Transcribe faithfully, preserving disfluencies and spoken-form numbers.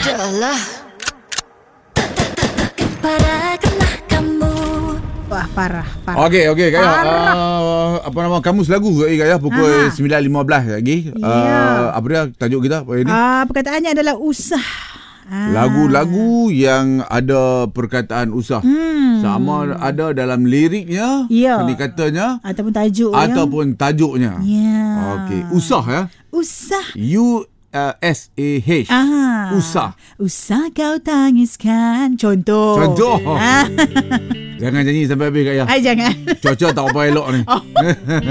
Adalah Parakanlah kamu. Wah, parah, parah. Okey, okey, Kak. Uh, apa nama kamus lagu ke Kak ya? Pukul Aha. sembilan lima belas lagi. Ya. Uh, apa dia tajuk kita hari ni? Ah, perkataannya adalah usah. Ah. Lagu-lagu yang ada perkataan usah. Hmm. Sama ada dalam liriknya, Ya. pendekatanya Ataupun tajuk ataupun tajuknya. Ya. Okey, usah ya. Usah. U uh, S A H. Ah. Usah. Usah kau tangiskan. Contoh. Contoh. Ah. Jangan nyanyi sampai habis Kak ya. Ay, jangan. Cuaca tak apa elok ni. Oh.